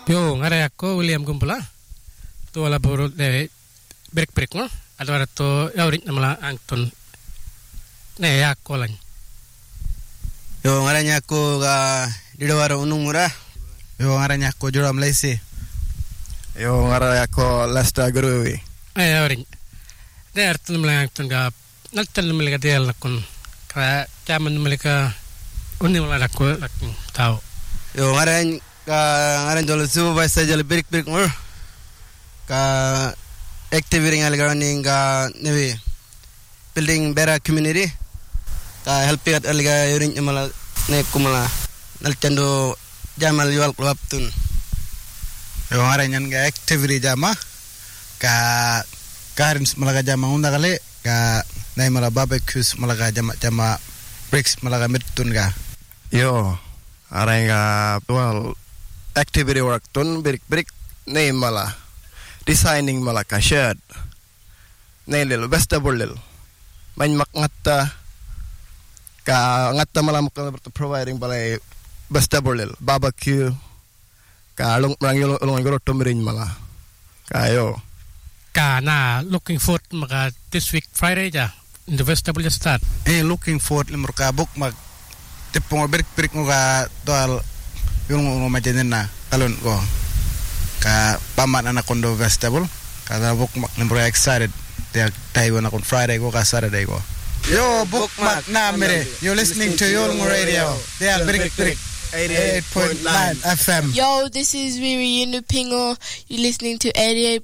Yo ngare ako William Gumpula. To ala boro de break no. Adora to yaurit namala angton. Ne yakko lan. Yo ngaranya ako ga didawara unung mura. Yo ngaranya ako Joram Laisi. Yo ngaranya ako Lesta Guruwi. Yaurit. Ne artun namala angton ga naltan namala ga del nakon. Ka jaman namala ka unim la ko lakin tao. Yo ngaran jolo supervisor jolo break mur. Ka activating alganing ga nevi building better community. Ka helping at alga yurin mala ne kumala naltando jamal yual klaptun. Yo ngaran ga activity jama ka karin malaga jama unda kale ka nay mala barbecues malaga jama bricks malaga mittun ga. Yo arenga tual activity work tun break ne mala designing mala ka shed ne lil vegetable lil man makngata ka ngata mala providing balay vegetable lil barbecue ka long goroto mirin mala kayo Kana looking forward maka this week Friday ja in the vegetable just start. Looking forward limur ka book mag tipong break mo ka toal yung majanin na talon ko ka paman na kondo vegetable kada book mak limur excited tayo na kon Friday ko ka Saturday ko. Yo bookmark na mere. You're listening to Yolngu Radio. They are break 88.9 FM. Yo, this is Riri Yunupingo. You're listening to 88